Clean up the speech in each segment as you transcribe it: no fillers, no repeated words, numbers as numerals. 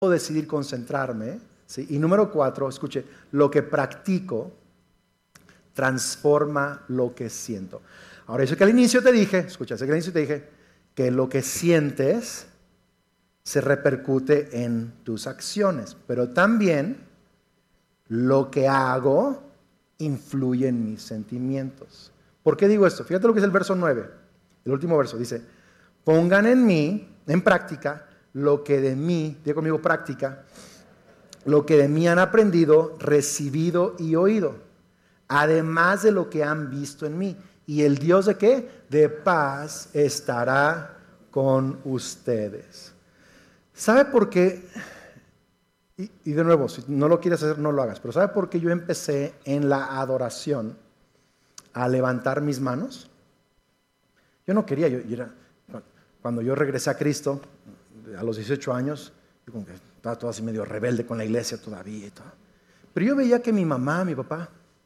decidir concentrarme, ¿sí? Y número 4, escuche, lo que practico transforma lo que siento. Ahora, eso que al inicio te dije, escucha, eso que al inicio te dije, que lo que sientes se repercute en tus acciones, pero también lo que hago influye en mis sentimientos. ¿Por qué digo esto? Fíjate lo que es el verso 9, el último verso, dice, pongan en mí, en práctica, lo que de mí, diga conmigo práctica, lo que de mí han aprendido, recibido y oído, además de lo que han visto en mí. ¿Y el Dios de qué? De paz estará con ustedes. ¿Sabe por qué? Y de nuevo, si no lo quieres hacer, no lo hagas. Pero ¿sabe por qué yo empecé en la adoración a levantar mis manos? Yo no quería, cuando yo regresé a Cristo, a los 18 años, yo como que estaba todo así medio rebelde con la iglesia todavía y todo. Pero yo veía que mi mamá, mi papá,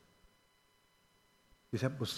yo decía, pues,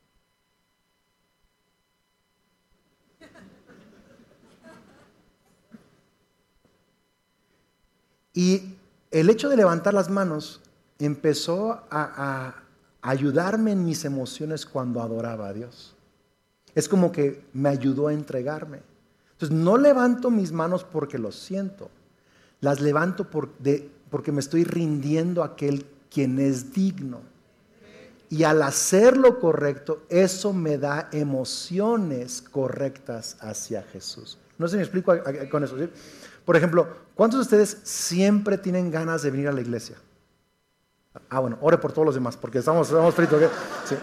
y el hecho de levantar las manos empezó a ayudarme en mis emociones cuando adoraba a Dios. Es como que me ayudó a entregarme. Entonces no levanto mis manos porque lo siento, las levanto porque me estoy rindiendo a aquel quien es digno. Y al hacer lo correcto, eso me da emociones correctas hacia Jesús. No sé si me explico con eso, ¿sí? Por ejemplo, ¿cuántos de ustedes siempre tienen ganas de venir a la iglesia? Bueno, ore por todos los demás, porque estamos fritos. ¿Okay? Sí.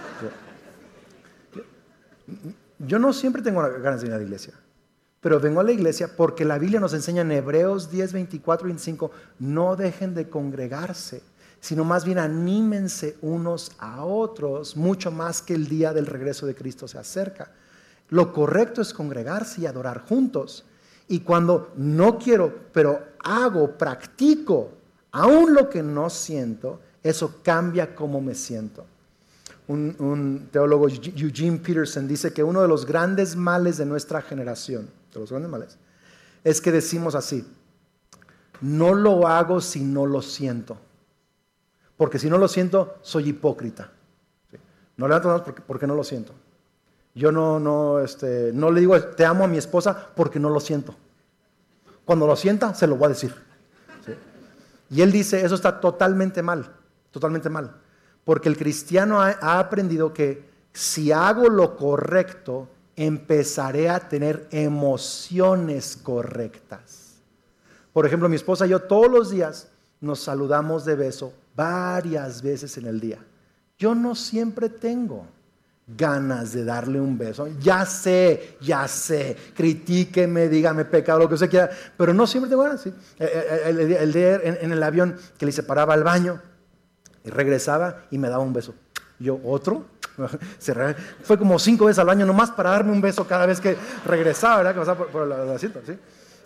Yo no siempre tengo ganas de venir a la iglesia, pero vengo a la iglesia porque la Biblia nos enseña en Hebreos 10, 24 y 25, no dejen de congregarse, sino más bien anímense unos a otros, mucho más que el día del regreso de Cristo se acerca. Lo correcto es congregarse y adorar juntos. Y cuando no quiero, pero practico, aún lo que no siento, eso cambia cómo me siento. Un teólogo, Eugene Peterson, dice que uno de los grandes males de nuestra generación, es que decimos así, no lo hago si no lo siento. Porque si no lo siento, soy hipócrita. ¿Sí? No levanto las manos porque no lo siento. Yo no le digo te amo a mi esposa porque no lo siento. Cuando lo sienta, se lo voy a decir. ¿Sí? Y él dice, eso está totalmente mal. Porque el cristiano ha aprendido que si hago lo correcto, empezaré a tener emociones correctas. Por ejemplo, mi esposa y yo todos los días nos saludamos de beso varias veces en el día. Yo no siempre tengo ganas de darle un beso. Ya sé, critíqueme, dígame pecado, lo que usted quiera, pero no siempre tengo ganas. ¿Sí? El día en el avión que le separaba al baño y regresaba y me daba un beso. Yo, ¿otro? Fue como 5 veces al baño nomás para darme un beso cada vez que regresaba, ¿verdad? Que pasaba por el asiento, ¿sí?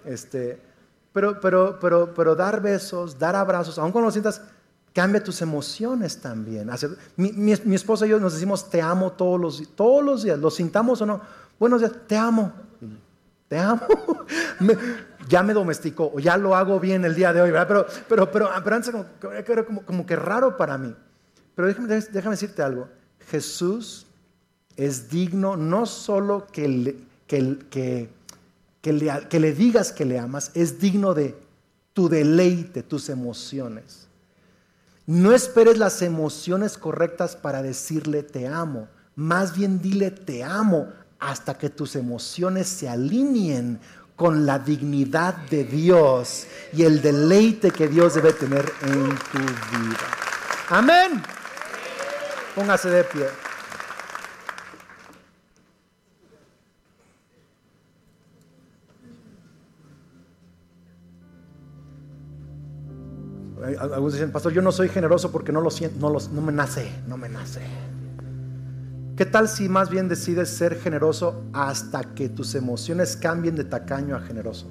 Pero dar besos, dar abrazos, aun cuando lo sientas, cambia tus emociones también. Mi esposa y yo nos decimos te amo todos los días, lo sintamos o no. Buenos días, te amo. Ya me domesticó, o ya lo hago bien el día de hoy, ¿verdad? Pero antes era como que raro para mí. Pero déjame decirte algo. Jesús es digno no solo que le digas que le amas, es digno de tu deleite, tus emociones. No esperes las emociones correctas para decirle te amo. Más bien dile te amo hasta que tus emociones se alineen con la dignidad de Dios y el deleite que Dios debe tener en tu vida. Amén. Póngase de pie. Algunos dicen, pastor, yo no soy generoso porque no lo siento, no me nace. ¿Qué tal si más bien decides ser generoso hasta que tus emociones cambien de tacaño a generoso?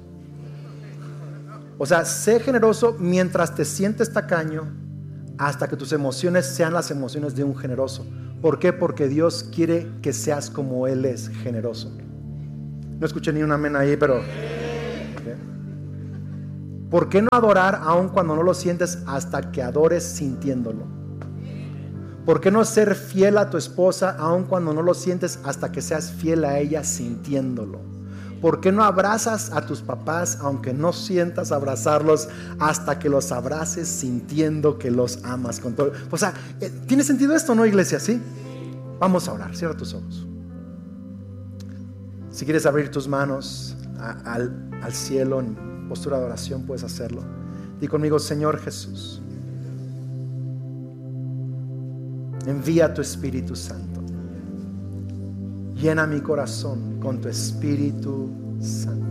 O sea, sé generoso mientras te sientes tacaño hasta que tus emociones sean las emociones de un generoso. ¿Por qué? Porque Dios quiere que seas como Él es, generoso. No escuché ni un amén ahí, pero... ¿okay? ¿Por qué no adorar aun cuando no lo sientes hasta que adores sintiéndolo? ¿Por qué no ser fiel a tu esposa aun cuando no lo sientes hasta que seas fiel a ella sintiéndolo? ¿Por qué no abrazas a tus papás aunque no sientas abrazarlos hasta que los abraces sintiendo que los amas con todo? O sea, ¿tiene sentido esto, no, iglesia? ¿Sí? Vamos a orar, cierra tus ojos. Si quieres abrir tus manos al cielo en postura de oración, puedes hacerlo. Di conmigo: Señor Jesús, envía tu Espíritu Santo. Llena mi corazón con tu Espíritu Santo.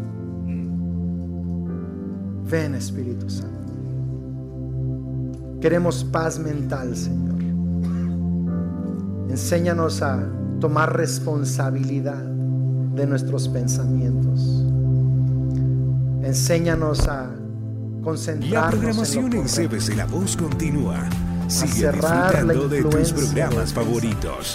Ven, Espíritu Santo. Queremos paz mental, Señor. Enséñanos a tomar responsabilidad de nuestros pensamientos. Enséñanos a concentrarnos. La programación en CBC La Voz continúa. Sigue disfrutando de tus programas favoritos.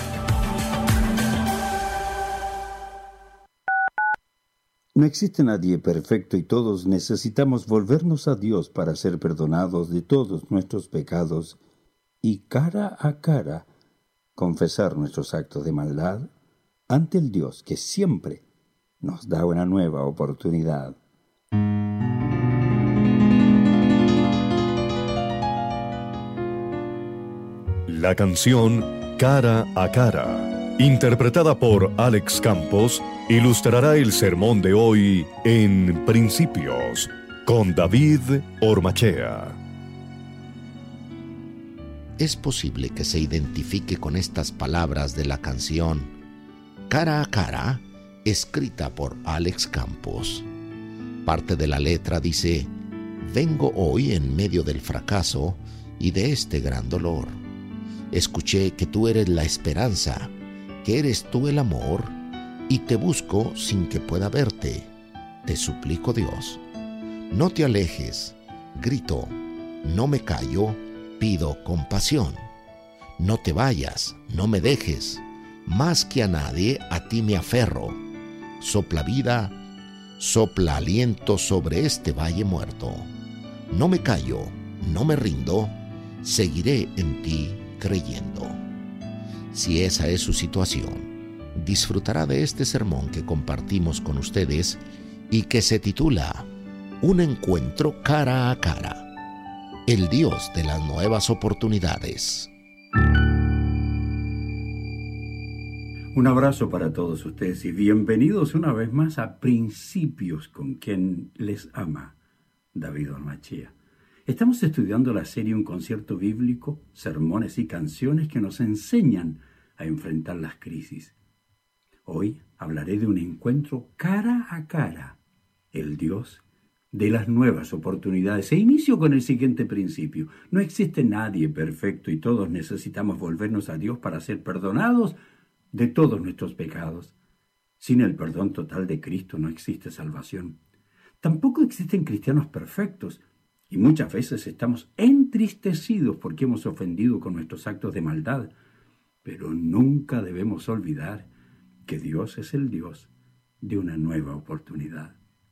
No existe nadie perfecto y todos necesitamos volvernos a Dios para ser perdonados de todos nuestros pecados y cara a cara confesar nuestros actos de maldad ante el Dios que siempre nos da una nueva oportunidad. La canción Cara a Cara, interpretada por Alex Campos, ilustrará el sermón de hoy en Principios, con David Ormachea. Es posible que se identifique con estas palabras de la canción Cara a Cara, escrita por Alex Campos. Parte de la letra dice: vengo hoy en medio del fracaso y de este gran dolor. Escuché que tú eres la esperanza, que eres tú el amor, y te busco sin que pueda verte. Te suplico, Dios, no te alejes. Grito, no me callo, pido compasión. No te vayas, no me dejes. Más que a nadie, a ti me aferro. Sopla vida, sopla aliento sobre este valle muerto. No me callo, no me rindo, seguiré en ti creyendo. Si esa es su situación, disfrutará de este sermón que compartimos con ustedes y que se titula Un encuentro cara a cara. El Dios de las nuevas oportunidades. Un abrazo para todos ustedes y bienvenidos una vez más a Principios, con quien les ama David Ormachea. Estamos estudiando la serie Un concierto bíblico, sermones y canciones que nos enseñan a enfrentar las crisis. Hoy hablaré de un encuentro cara a cara, el Dios de las nuevas oportunidades. E inicio con el siguiente principio: no existe nadie perfecto y todos necesitamos volvernos a Dios para ser perdonados de todos nuestros pecados. Sin el perdón total de Cristo no existe salvación. Tampoco existen cristianos perfectos, y muchas veces estamos entristecidos porque hemos ofendido con nuestros actos de maldad. Pero nunca debemos olvidar que Dios es el Dios de una nueva oportunidad.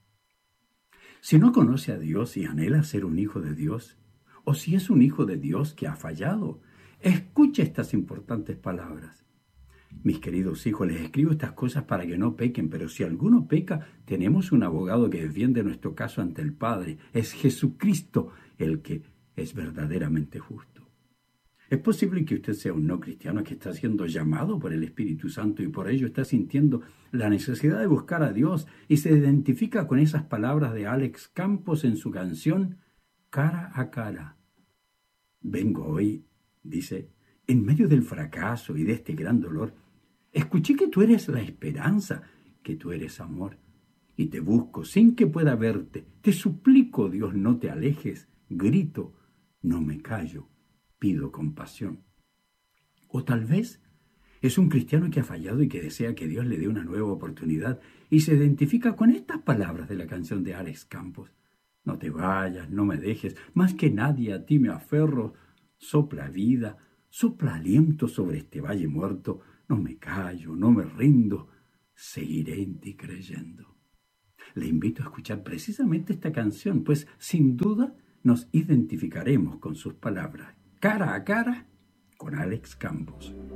Si no conoce a Dios y anhela ser un hijo de Dios, o si es un hijo de Dios que ha fallado, escuche estas importantes palabras. Mis queridos hijos, les escribo estas cosas para que no pequen, pero si alguno peca, tenemos un abogado que defiende nuestro caso ante el Padre. Es Jesucristo el que es verdaderamente justo. Es posible que usted sea un no cristiano que está siendo llamado por el Espíritu Santo y por ello está sintiendo la necesidad de buscar a Dios y se identifica con esas palabras de Alex Campos en su canción Cara a Cara. Vengo hoy, dice, en medio del fracaso y de este gran dolor. Escuché que tú eres la esperanza, que tú eres amor, y te busco sin que pueda verte. Te suplico, Dios, no te alejes. Grito, no me callo, pido compasión. O tal vez es un cristiano que ha fallado y que desea que Dios le dé una nueva oportunidad y se identifica con estas palabras de la canción de Alex Campos. No te vayas, no me dejes, más que nadie a ti me aferro. Sopla vida, sopla aliento sobre este valle muerto. No me callo, no me rindo, seguiré en ti creyendo. le invito a escuchar precisamente esta canción, pues sin duda nos identificaremos con sus palabras. Cara a cara con Alex Campos.